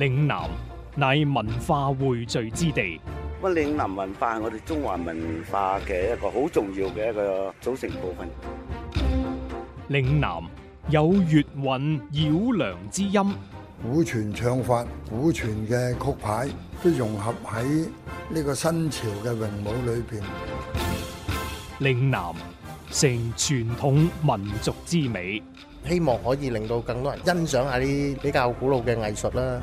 嶺南乃文化匯聚之地。 嶺南文化係我哋中華文化嘅一個好重要嘅一個組成部分。 嶺南有粵韻繞梁之音， 古傳唱法、古傳嘅曲牌都融合喺呢個新潮嘅詠舞裏邊。 嶺南成傳統民族之美， 希望可以令到更多人欣賞下啲比較古老嘅藝術啦。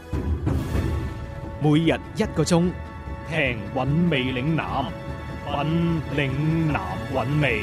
每日1個鐘，聽韻味嶺南，品嶺南韻味。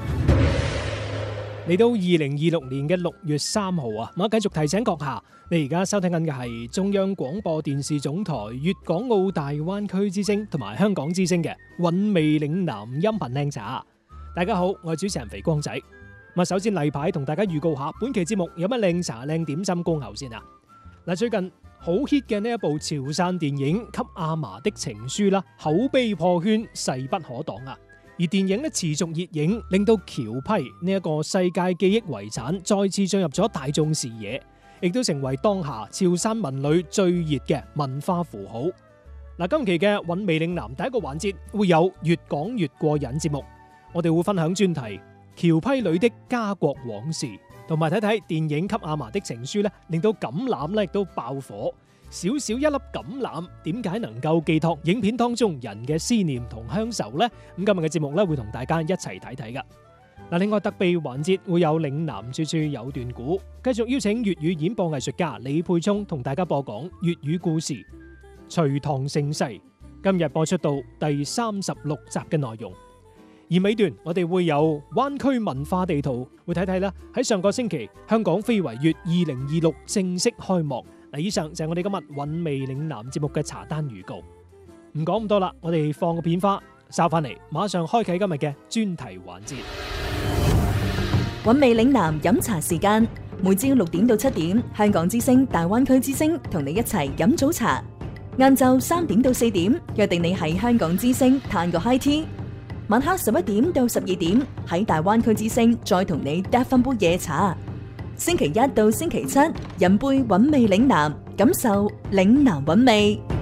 嚟到2026年嘅6月3號啊，我繼續提醒閣下，你而家收聽緊嘅係中央廣播電視總台粵港澳大灣區之聲同埋香港之聲嘅韻味嶺南音頻靚茶。大家好，我係主持人肥光仔。首先例牌同大家預告下，本期節目有乜靚茶靚點心恭候先啊！最近好 hit 嘅呢一部潮汕電影《給阿嫲的情書》啦，口碑破圈，勢不可擋啊！而電影持續熱映，令到僑批呢一個世界記憶遺產再次進入咗大眾視野，亦都成為當下潮汕文旅最熱嘅文化符號。今期嘅韻味嶺南第一個環節會有越講越過癮節目，我哋會分享專題僑批裏的家國往事，同埋睇睇電影《給阿嫲的情書》咧，令到橄欖咧亦都爆火。少少一粒橄欖，點解能夠寄託影片當中人嘅思念同鄉愁呢？咁今日嘅節目咧會同大家一齊睇睇噶。另外特備環節會有嶺南處處有段古，繼續邀請粵語演播藝術家李沛聰同大家播講粵語故事《隋唐盛世》。今日播出到第36集嘅內容。而尾段我哋會有灣區文化地圖，會睇睇啦。喺上個星期，香港非遺月2026正式開幕。以上就係我哋今日韻味嶺南節目嘅茶單預告。唔講咁多啦，我哋放個片花，稍翻嚟馬上開啟今日嘅專題環節。 韻味嶺南飲茶時間，每朝6點到7點，香港之聲、大灣區之聲同你一齊飲早茶。晏晝3點到4點，約定你喺香港之聲嘆個 high tea。晚黑11點到12點，喺大灣區之聲再同你嗒翻杯夜茶。星期1到星期7，飲杯韻味嶺南，感受嶺南韻味。